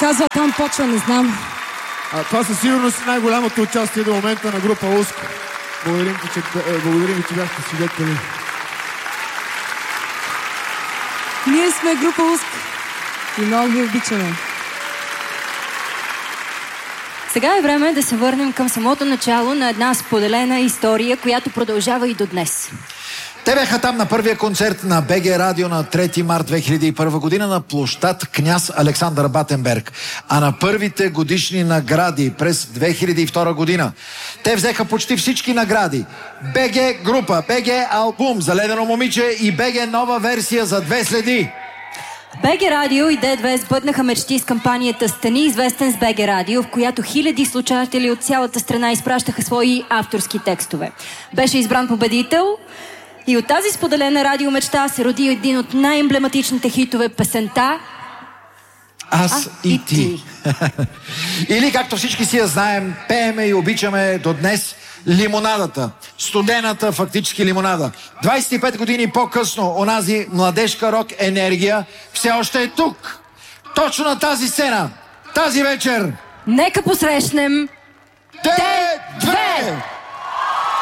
казва, там почва, не знам. Това със сигурност е най-голямото участие до момента на група Уско. Благодарим ви, че бяхте свидетели. Ние сме група Уско и много ви обичаме. Сега е време да се върнем към самото начало на една споделена история, която продължава и до днес. Те бяха там на първия концерт на БГ Радио на 3 март 2001 година на площад Княз Александър Батенберг. А на първите годишни награди през 2002 година те взеха почти всички награди. БГ група, БГ албум за Ледено момиче и БГ нова версия за Две следи. БГ Радио и Д2 сбъднаха мечти с кампанията "Стани известен с БГ Радио", в която хиляди слушатели от цялата страна изпращаха свои авторски текстове. Беше избран победител и от тази споделена радиомечта се роди един от най-емблематичните хитове, песента Аз и ти. Или, както всички си я знаем, пееме и обичаме до днес, лимонадата. Студената фактически лимонада. 25 години по-късно онази младежка рок енергия все още е тук. Точно на тази сцена, тази вечер. Нека посрещнем Д2!